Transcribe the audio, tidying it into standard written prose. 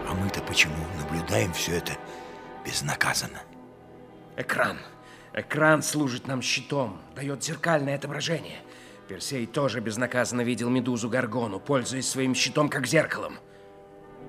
А мы-то почему наблюдаем все это безнаказанно? Экран. Экран служит нам щитом, дает зеркальное отображение. Персей тоже безнаказанно видел Медузу Горгону, пользуясь своим щитом как зеркалом.